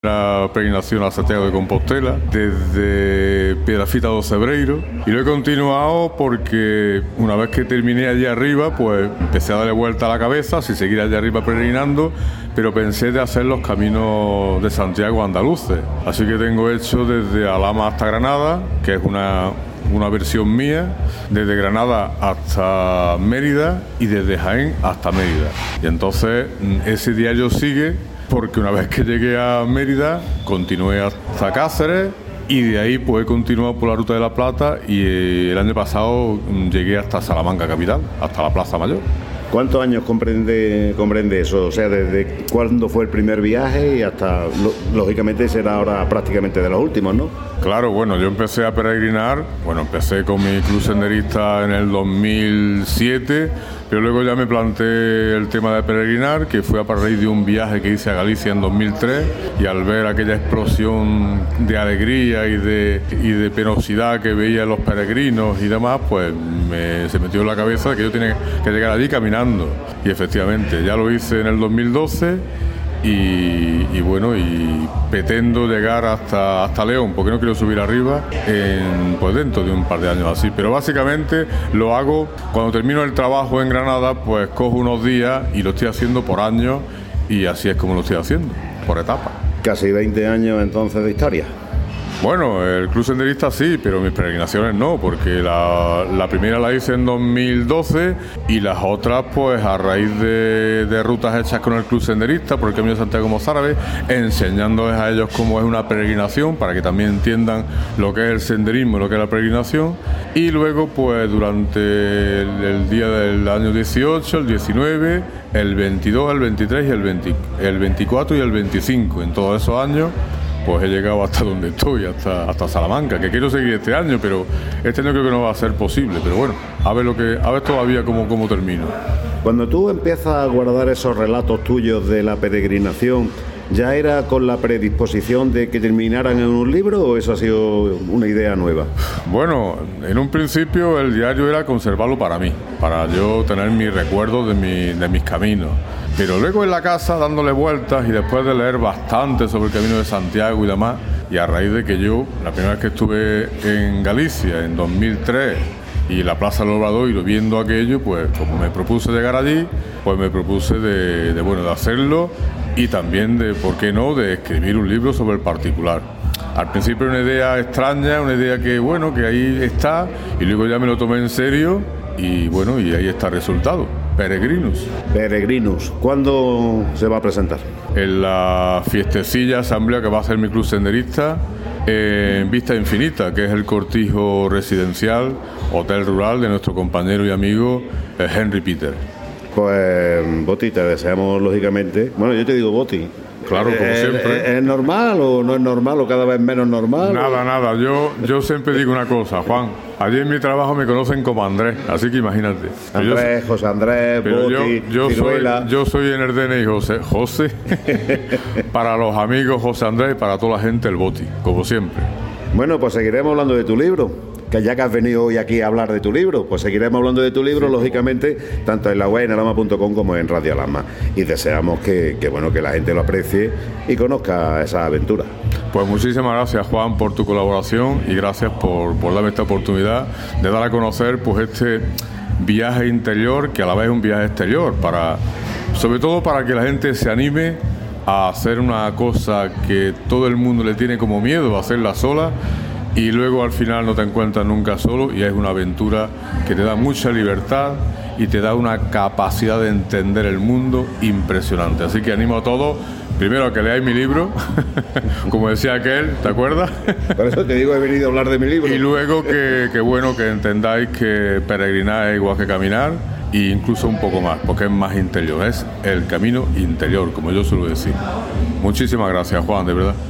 La peregrinación a Santiago de Compostela desde Piedrafita do Cebreiro, y lo he continuado porque una vez que terminé allí arriba, pues empecé a darle vuelta a la cabeza si seguir allá arriba peregrinando, pero pensé de hacer los caminos de Santiago andaluces, así que tengo hecho desde Alhama hasta Granada, que es una versión mía, desde Granada hasta Mérida y desde Jaén hasta Mérida, y entonces ese diario sigue, porque una vez que llegué a Mérida, continué hasta Cáceres y de ahí pues he continuado por la Ruta de la Plata y el año pasado llegué hasta Salamanca capital, hasta la Plaza Mayor. ¿Cuántos años comprende eso? O sea, ¿desde cuándo fue el primer viaje y hasta, lógicamente, será ahora prácticamente de los últimos, ¿no? Claro, bueno, yo empecé a peregrinar, empecé con mi club senderista en el 2007, pero luego ya me planteé el tema de peregrinar, que fue a raíz de un viaje que hice a Galicia en 2003, y al ver aquella explosión de alegría y de penosidad que veía en los peregrinos y demás, pues se metió en la cabeza que yo tenía que llegar allí caminando. Y efectivamente, ya lo hice en el 2012 y pretendo llegar hasta León, porque no quiero subir arriba pues dentro de un par de años así. Pero básicamente lo hago cuando termino el trabajo en Granada, pues cojo unos días y lo estoy haciendo por años, y así es como lo estoy haciendo, por etapas. Casi 20 años entonces de historia. Bueno, el club senderista sí, pero mis peregrinaciones no, porque la primera la hice en 2012 y las otras pues a raíz de rutas hechas con el club senderista por el Camino de Santiago Mozárabe, enseñándoles a ellos cómo es una peregrinación para que también entiendan lo que es el senderismo y lo que es la peregrinación, y luego pues durante el día del año 18, el 19, el 22, el 23 y el 24 y el 25, en todos esos años pues he llegado hasta donde estoy, hasta Salamanca, que quiero seguir este año, pero este año creo que no va a ser posible, pero bueno, a ver todavía cómo termino. Cuando tú empiezas a guardar esos relatos tuyos de la peregrinación, ¿ya era con la predisposición de que terminaran en un libro o eso ha sido una idea nueva? Bueno, en un principio el diario era conservarlo para mí, para yo tener mis recuerdos de mis caminos. Pero luego en la casa, dándole vueltas y después de leer bastante sobre el Camino de Santiago y demás, y a raíz de que yo, la primera vez que estuve en Galicia, en 2003, y la Plaza del Obradoiro, viendo aquello, pues como me propuse llegar allí, pues me propuse de hacerlo, y también ¿por qué no?, de escribir un libro sobre el particular. Al principio una idea extraña, una idea que ahí está, y luego ya me lo tomé en serio, y ahí está el resultado. Peregrinus. ¿Cuándo se va a presentar? En la fiestecilla asamblea que va a hacer mi club senderista en Vista Infinita, que es el cortijo residencial, hotel rural de nuestro compañero y amigo Henry Peter. Pues Boti, te deseamos lógicamente, yo te digo Boti. Claro, como siempre. ¿Es normal o no es normal o cada vez menos normal? Nada. Yo siempre digo una cosa, Juan. Allí en mi trabajo me conocen como Andrés, así que imagínate. Andrés, José Andrés, Boti, yo soy en el DNI José. Para los amigos José Andrés y para toda la gente el Boti, como siempre. Bueno, pues seguiremos hablando de tu libro. Que ya que has venido hoy aquí a hablar de tu libro, pues seguiremos hablando de tu libro, sí, lógicamente, tanto en la web, en alhama.com, como en Radio Alhama. Y deseamos que la gente lo aprecie y conozca esa aventura. Pues muchísimas gracias, Juan, por tu colaboración, y gracias por darme esta oportunidad de dar a conocer pues este viaje interior, que a la vez es un viaje exterior, sobre todo para que la gente se anime a hacer una cosa que todo el mundo le tiene como miedo, a hacerla sola, y luego al final no te encuentras nunca solo, y es una aventura que te da mucha libertad y te da una capacidad de entender el mundo impresionante. Así que animo a todos, primero a que leáis mi libro, como decía aquel, ¿te acuerdas? Por eso te digo, he venido a hablar de mi libro. Y luego que entendáis que peregrinar es igual que caminar, e incluso un poco más, porque es más interior, es el camino interior, como yo suelo decir. Muchísimas gracias, Juan, de verdad.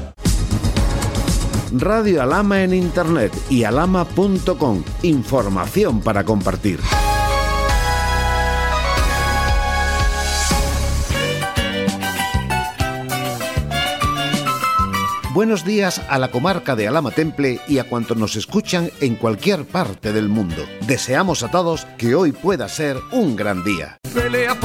Radio Alhama en internet y alhama.com. Información para compartir. Buenos días a la comarca de Alhama Temple y a cuantos nos escuchan en cualquier parte del mundo. Deseamos a todos que hoy pueda ser un gran día.